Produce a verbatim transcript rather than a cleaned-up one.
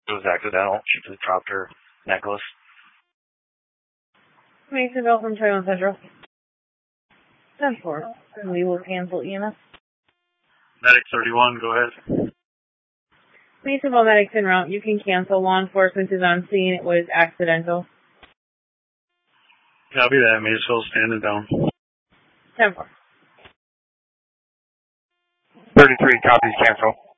It was accidental. She just dropped her necklace. Masonville from Trail Central. ten four. We will cancel E M S. Medic thirty-one, go ahead. Masonville medics en route. You can cancel. Law enforcement is on scene. It was accidental. Copy that. Masonville standing down. ten four. thirty-three, copies, cancel.